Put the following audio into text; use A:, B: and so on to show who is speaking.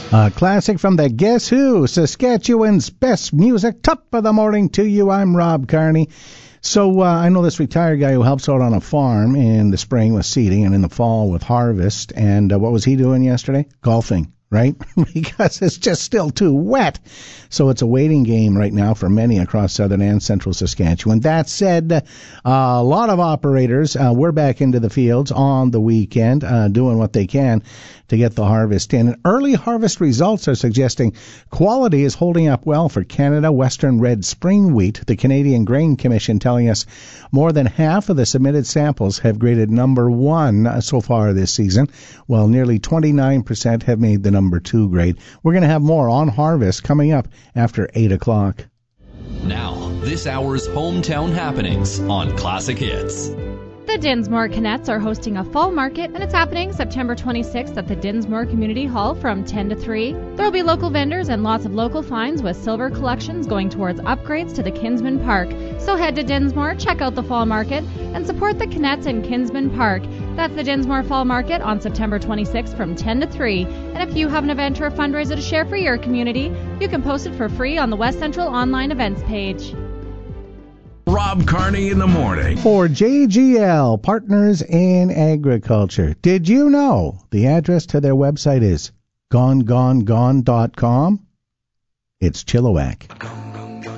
A: A classic from the Guess Who, Saskatchewan's best music. Top of the morning to you. I'm Rob Carney. So I know this retired guy who helps out on a farm in the spring with seeding and in the fall with harvest. And what was he doing yesterday? Golfing, right? Because it's just still too wet. So it's a waiting game right now for many across southern and central Saskatchewan. That said, a lot of operators were back into the fields on the weekend doing what they can to get the harvest in. And early harvest results are suggesting quality is holding up well for Canada Western Red Spring Wheat. The Canadian Grain Commission telling us more than half of the submitted samples have graded number 1 so far this season, while nearly 29% have made the number 2 grade. We're going to have more on harvest coming up after 8 o'clock.
B: Now, this hour's hometown happenings on Classic Hits.
C: The Dinsmore Canettes are hosting a fall market, and it's happening September 26th at the Dinsmore Community Hall from 10 to 3. There will be local vendors and lots of local finds with silver collections going towards upgrades to the Kinsman Park. So head to Dinsmore, check out the fall market, and support the Canettes in Kinsman Park. That's the Dinsmore Fall Market on September 26th from 10 to 3. And if you have an event or a fundraiser to share for your community, you can post it for free on the West Central online events page.
D: Rob Carney in the morning.
A: For JGL, Partners in Agriculture. Did you know the address to their website is gonegone.com? It's Chilliwack.